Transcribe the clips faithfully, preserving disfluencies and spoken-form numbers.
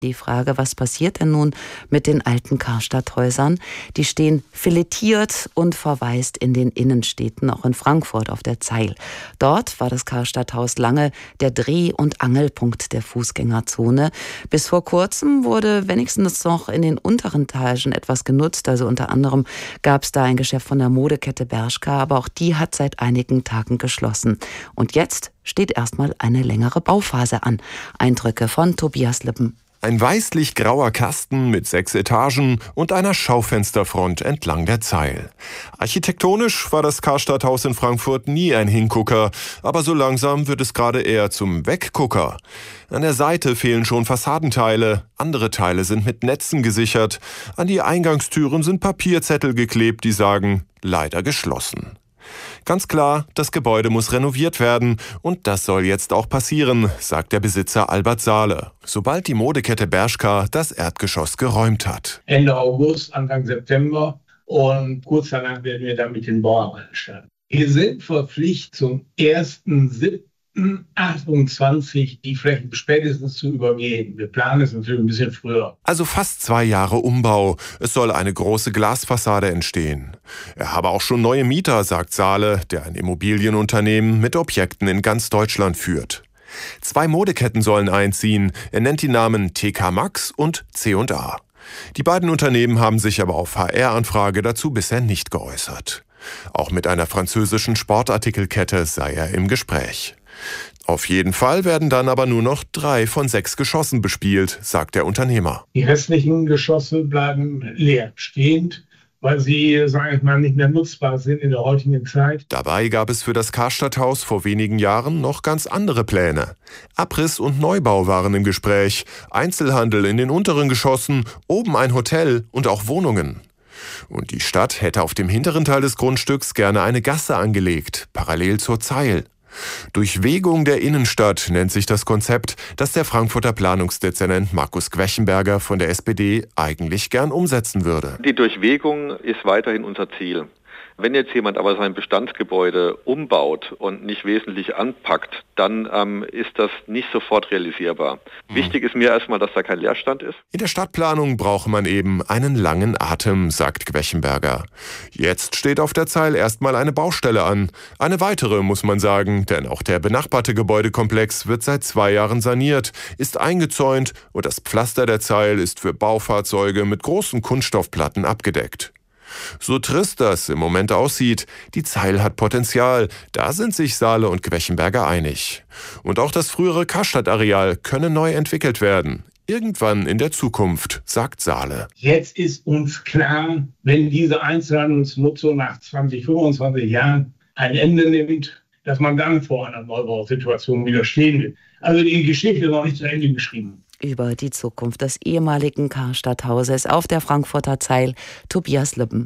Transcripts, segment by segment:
Die Frage, was passiert denn nun mit den alten Karstadthäusern? Die stehen filetiert und verwaist in den Innenstädten, auch in Frankfurt auf der Zeil. Dort war das Karstadthaus lange der Dreh- und Angelpunkt der Fußgängerzone. Bis vor kurzem wurde wenigstens noch in den unteren Etagen etwas genutzt. Also unter anderem gab es da ein Geschäft von der Modekette Bershka, aber auch die hat seit einigen Tagen geschlossen. Und jetzt steht erstmal eine längere Bauphase an. Eindrücke von Tobias Lippen. Ein weißlich-grauer Kasten mit sechs Etagen und einer Schaufensterfront entlang der Zeil. Architektonisch war das Karstadthaus in Frankfurt nie ein Hingucker, aber so langsam wird es gerade eher zum Weggucker. An der Seite fehlen schon Fassadenteile, andere Teile sind mit Netzen gesichert, an die Eingangstüren sind Papierzettel geklebt, die sagen, leider geschlossen. Ganz klar, das Gebäude muss renoviert werden und das soll jetzt auch passieren, sagt der Besitzer Albert Sahle, sobald die Modekette Bershka das Erdgeschoss geräumt hat. Ende August, Anfang September und kurz danach werden wir dann mit den Bauarbeiten starten. Wir sind verpflichtet, zum ersten siebten achtundzwanzig die Flächen spätestens zu übergeben. Wir planen es natürlich ein bisschen früher. Also fast zwei Jahre Umbau. Es soll eine große Glasfassade entstehen. Er habe auch schon neue Mieter, sagt Sahle, der ein Immobilienunternehmen mit Objekten in ganz Deutschland führt. Zwei Modeketten sollen einziehen. Er nennt die Namen T K Maxx und C und A. Die beiden Unternehmen haben sich aber auf H R-Anfrage dazu bisher nicht geäußert. Auch mit einer französischen Sportartikelkette sei er im Gespräch. Auf jeden Fall werden dann aber nur noch drei von sechs Geschossen bespielt, sagt der Unternehmer. Die restlichen Geschosse bleiben leer stehend, weil sie, sage ich mal, nicht mehr nutzbar sind in der heutigen Zeit. Dabei gab es für das Karstadthaus vor wenigen Jahren noch ganz andere Pläne. Abriss und Neubau waren im Gespräch, Einzelhandel in den unteren Geschossen, oben ein Hotel und auch Wohnungen. Und die Stadt hätte auf dem hinteren Teil des Grundstücks gerne eine Gasse angelegt, parallel zur Zeil. Durchwegung der Innenstadt nennt sich das Konzept, das der Frankfurter Planungsdezernent Markus Gwechenberger von der S P D eigentlich gern umsetzen würde. Die Durchwegung ist weiterhin unser Ziel. Wenn jetzt jemand aber sein Bestandsgebäude umbaut und nicht wesentlich anpackt, dann ähm, ist das nicht sofort realisierbar. Mhm. Wichtig ist mir erstmal, dass da kein Leerstand ist. In der Stadtplanung braucht man eben einen langen Atem, sagt Gwechenberger. Jetzt steht auf der Zeil erstmal eine Baustelle an. Eine weitere, muss man sagen, denn auch der benachbarte Gebäudekomplex wird seit zwei Jahren saniert, ist eingezäunt und das Pflaster der Zeil ist für Baufahrzeuge mit großen Kunststoffplatten abgedeckt. So trist das im Moment aussieht, die Zeil hat Potenzial, da sind sich Sahle und Gwechenberger einig. Und auch das frühere Karstadt-Areal könne neu entwickelt werden. Irgendwann in der Zukunft, sagt Sahle. Jetzt ist uns klar, wenn diese Einzelhandelsnutzung nach zwanzig, fünfundzwanzig Jahren ein Ende nimmt, dass man dann vor einer Neubausituation wieder stehen will. Also die Geschichte ist noch nicht zu Ende geschrieben. Über die Zukunft des ehemaligen Karstadthauses auf der Frankfurter Zeil, Tobias Lippen.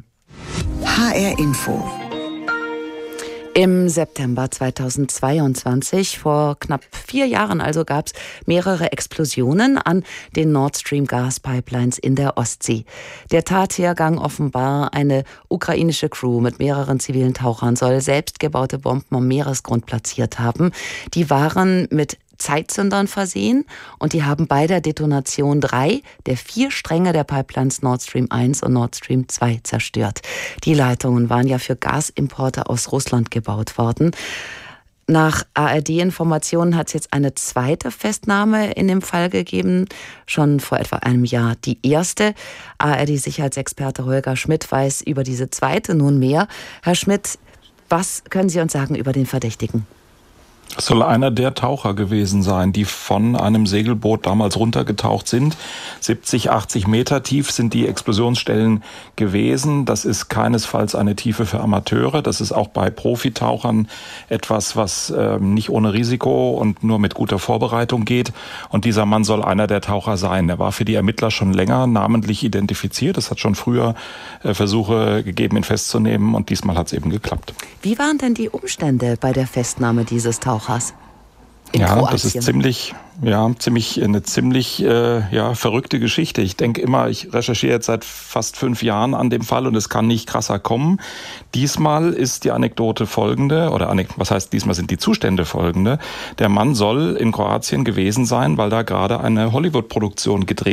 H R Info. Im September zweitausendzweiundzwanzig, vor knapp vier Jahren also, gab es mehrere Explosionen an den Nord Stream Gaspipelines in der Ostsee. Der Tathergang offenbar, eine ukrainische Crew mit mehreren zivilen Tauchern soll selbstgebaute Bomben am Meeresgrund platziert haben. Die waren mit Zeitzündern versehen und die haben bei der Detonation drei der vier Stränge der Pipelines Nord Stream eins und Nord Stream zwei zerstört. Die Leitungen waren ja für Gasimporte aus Russland gebaut worden. Nach A R D-Informationen hat es jetzt eine zweite Festnahme in dem Fall gegeben, schon vor etwa einem Jahr die erste. A R D-Sicherheitsexperte Holger Schmidt weiß über diese zweite nun mehr. Herr Schmidt, was können Sie uns sagen über den Verdächtigen? Es soll einer der Taucher gewesen sein, die von einem Segelboot damals runtergetaucht sind. siebzig, achtzig Meter tief sind die Explosionsstellen gewesen. Das ist keinesfalls eine Tiefe für Amateure. Das ist auch bei Profitauchern etwas, was äh, nicht ohne Risiko und nur mit guter Vorbereitung geht. Und dieser Mann soll einer der Taucher sein. Er war für die Ermittler schon länger namentlich identifiziert. Es hat schon früher äh, Versuche gegeben, ihn festzunehmen. Und diesmal hat es eben geklappt. Wie waren denn die Umstände bei der Festnahme dieses Tauchers? In ja, Kroatien. Das ist ziemlich, ja, ziemlich eine ziemlich äh, ja verrückte Geschichte. Ich denke immer, ich recherchiere jetzt seit fast fünf Jahren an dem Fall und es kann nicht krasser kommen. Diesmal ist die Anekdote folgende, oder was heißt diesmal sind die Zustände folgende. Der Mann soll in Kroatien gewesen sein, weil da gerade eine Hollywood-Produktion gedreht